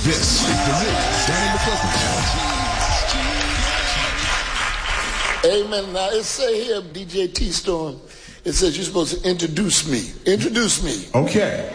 This is the new Donnie McClurkin Show. Amen. Now it say here, DJ T-Storm, it says you're supposed to introduce me. Introduce me. Okay.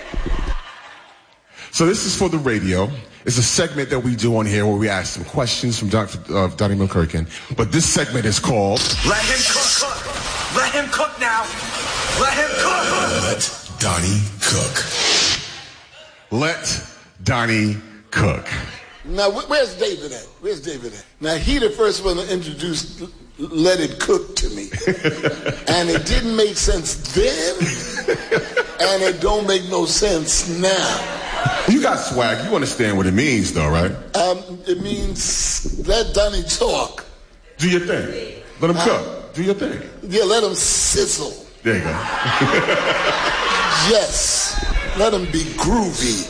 So this is for the radio. It's a segment that we do on here where we ask some questions from Donnie McClurkin. But this segment is called... Let him cook. Let him cook now. Let him cook. Let Donnie cook. Let Donnie cook. Now, where's David at? Where's David at? Now, he the first one to introduce Let It Cook to me. And it didn't make sense then, and it don't make no sense now. You got swag. You understand what it means, though, right? It means let Donnie talk. Do your thing. Let him cook. Do your thing. Yeah, let him sizzle. There you go. Yes. Let him be groovy.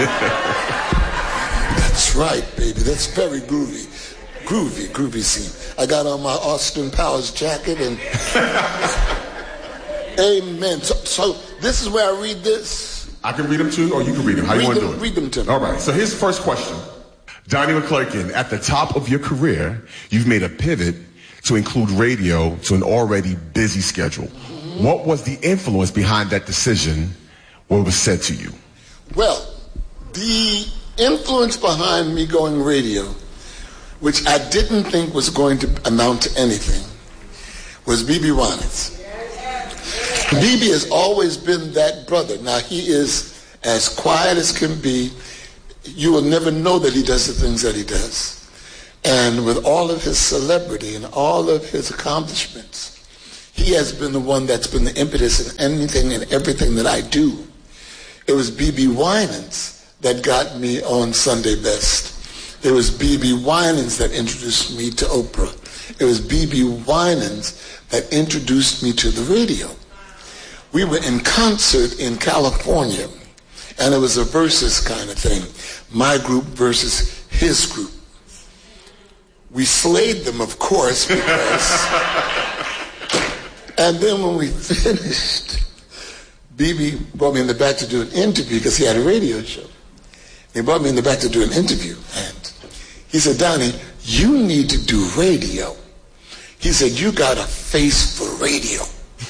That's right, baby. That's very groovy. Groovy scene. I got on my Austin Powers jacket and... Amen. So this is where I read this. I can read them too, or you can read them. How you want to do it? Read them to me. All right. So here's the first question. Donnie McClurkin, at the top of your career, you've made a pivot to include radio to an already busy schedule. Mm-hmm. What was the influence behind that decision? What was said to you? Well, the influence behind me going radio, which I didn't think was going to amount to anything, was B.B. Winans. B.B. has always been that brother. Now, he is as quiet as can be. You will never know that he does the things that he does. And with all of his celebrity and all of his accomplishments, he has been the one that's been the impetus in anything and everything that I do. It was B.B. Winans that got me on Sunday Best. It was B.B. Winans that introduced me to Oprah. It was B.B. Winans that introduced me to the radio. We were in concert in California, and it was a versus kind of thing. My group versus his group. We slayed them, of course, because... And then when we finished, B.B. brought me in the back to do an interview because he had a radio show. He brought me in the back to do an interview, and he said, Donnie, you need to do radio. He said, you got a face for radio.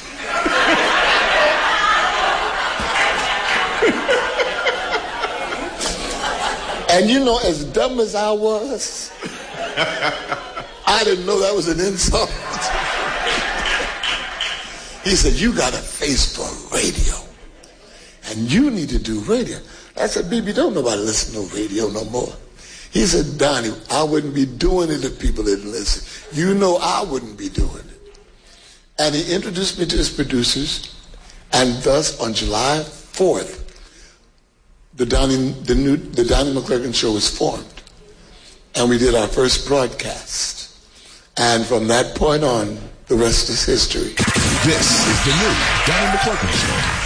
And you know, as dumb as I was, I didn't know that was an insult. He said, you got a face for radio. And you need to do radio. I said, BB, don't nobody listen to radio no more. He said, Donnie, I wouldn't be doing it if people didn't listen. You know I wouldn't be doing it. And he introduced me to his producers, and thus on July 4th, the Donnie McClurkin Show was formed. And we did our first broadcast. And from that point on, the rest is history. This is the new Donnie McClurkin Show.